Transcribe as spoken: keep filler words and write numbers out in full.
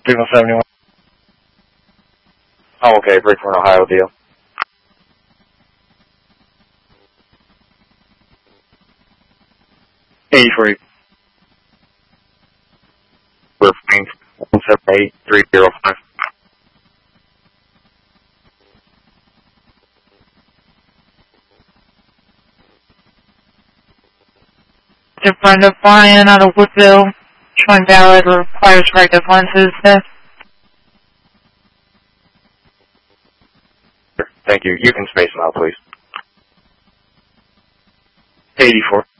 Signal seventy-one. Oh, okay, Bridgeport, Ohio deal. eighty-four. We're flying one seven eight three zero five. To friend of Brian out of Woodville, showing valid requires corrective lenses. Thank you. You can space them out, please. eighty-four.